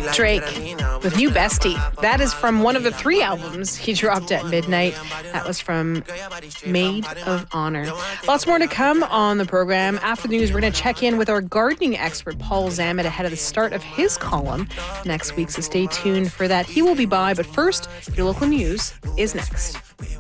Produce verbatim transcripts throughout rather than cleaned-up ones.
Drake with New Bestie. That is from one of the three albums he dropped at midnight. That was from Maid of Honor. Lots more to come on the program. After the news, we're going to check in with our gardening expert, Paul Zammit, ahead of the start of his column next week. So stay tuned for that. He will be by. But first, your local news is next.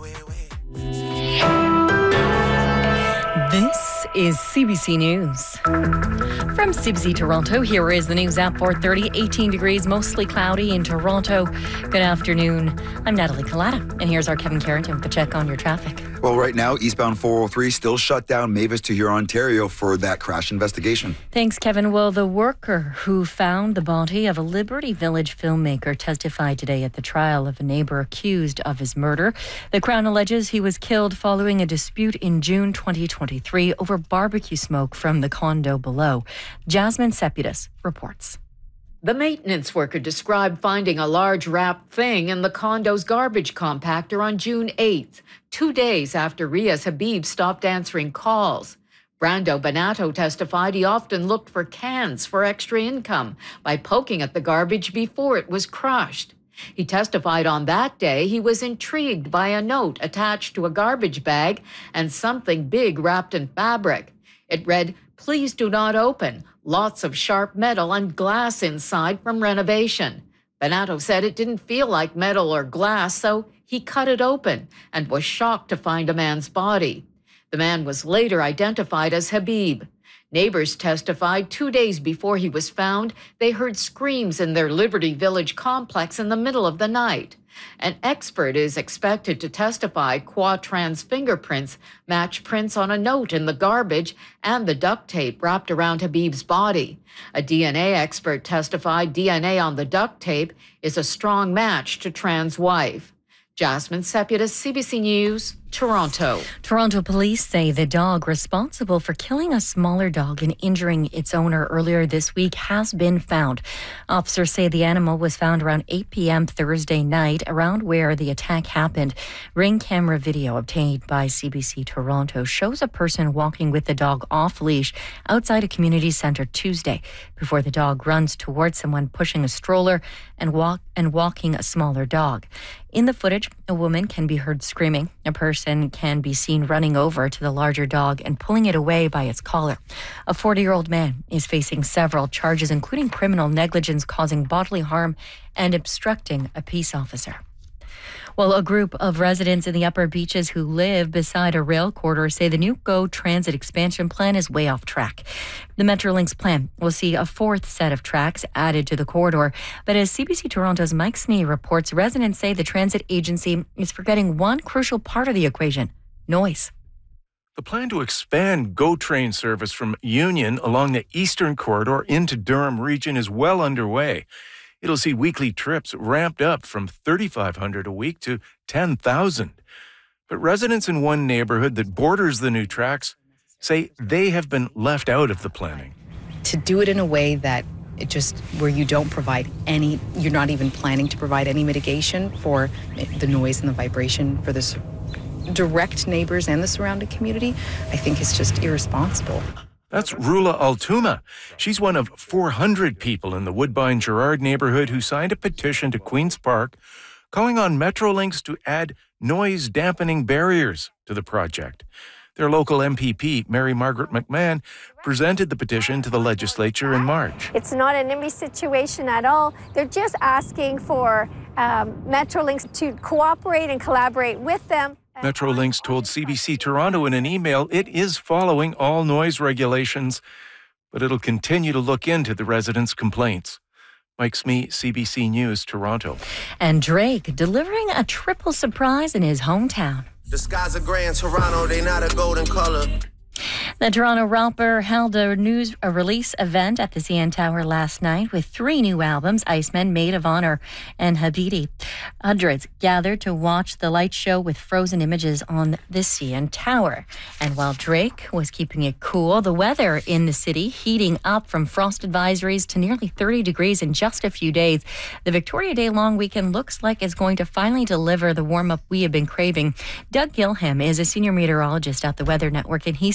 This is C B C News. From C B C Toronto, here is the news at four thirty. eighteen degrees, mostly cloudy in Toronto. Good afternoon. I'm Natalie Collada, and here's our Kevin Carrington with a check on your traffic. Well, right now, eastbound four oh three still shut down Mavis to Huron, Ontario for that crash investigation. Thanks, Kevin. Well, the worker who found the body of a Liberty Village filmmaker testified today at the trial of a neighbor accused of his murder. The Crown alleges he was killed following a dispute in June twenty twenty-three over barbecue smoke from the condo below. Jasmine Seputis reports. The maintenance worker described finding a large wrapped thing in the condo's garbage compactor on June eighth, two days after Riaz Habib stopped answering calls. Brando Bonato testified he often looked for cans for extra income by poking at the garbage before it was crushed. He testified on that day he was intrigued by a note attached to a garbage bag and something big wrapped in fabric. It read, "Please do not open. Lots of sharp metal and glass inside from renovation." Bonato said it didn't feel like metal or glass, so he cut it open and was shocked to find a man's body. The man was later identified as Habib. Neighbors testified two days before he was found, they heard screams in their Liberty Village complex in the middle of the night. An expert is expected to testify Quatrans fingerprints match prints on a note in the garbage and the duct tape wrapped around Habib's body. A D N A expert testified D N A on the duct tape is a strong match to Tran's wife. Jasmine Seputis, C B C News, Toronto. Toronto police say the dog responsible for killing a smaller dog and injuring its owner earlier this week has been found. Officers say the animal was found around eight p.m. Thursday night, around where the attack happened. Ring camera video obtained by C B C Toronto shows a person walking with the dog off leash outside a community centre Tuesday before the dog runs towards someone pushing a stroller and walk and walking a smaller dog. In the footage, a woman can be heard screaming. A person can be seen running over to the larger dog and pulling it away by its collar. A forty-year-old man is facing several charges, including criminal negligence causing bodily harm and obstructing a peace officer. Well, a group of residents in the Upper Beaches who live beside a rail corridor say the new GO Transit expansion plan is way off track. The Metrolinx plan will see a fourth set of tracks added to the corridor. But as C B C Toronto's Mike Smee reports, residents say the transit agency is forgetting one crucial part of the equation: noise. The plan to expand GO Train service from Union along the Eastern Corridor into Durham Region is well underway. It'll see weekly trips ramped up from thirty-five hundred a week to ten thousand. But residents in one neighborhood that borders the new tracks say they have been left out of the planning. To do it in a way that it just, where you don't provide any, you're not even planning to provide any mitigation for the noise and the vibration for the direct neighbors and the surrounding community, I think is just irresponsible. That's Rula Altuma. She's one of four hundred people in the Woodbine-Gerrard neighborhood who signed a petition to Queen's Park calling on Metrolinx to add noise-dampening barriers to the project. Their local M P P, Mary Margaret McMahon, presented the petition to the legislature in March. It's not an NIMBY situation at all. They're just asking for um, Metrolinx to cooperate and collaborate with them. Metrolinx told C B C Toronto in an email it is following all noise regulations, but it'll continue to look into the residents' complaints. Mike Smee, C B C News, Toronto. And Drake delivering a triple surprise in his hometown. The skies are gray in Toronto, they not a golden color. The Toronto rapper held a news a release event at the C N Tower last night with three new albums, Iceman, Maid of Honor, and Habiti. Hundreds gathered to watch the light show with frozen images on the C N Tower. And while Drake was keeping it cool, the weather in the city heating up from frost advisories to nearly thirty degrees in just a few days. The Victoria Day long weekend looks like it's going to finally deliver the warm-up we have been craving. Doug Gilham is a senior meteorologist at the Weather Network, and he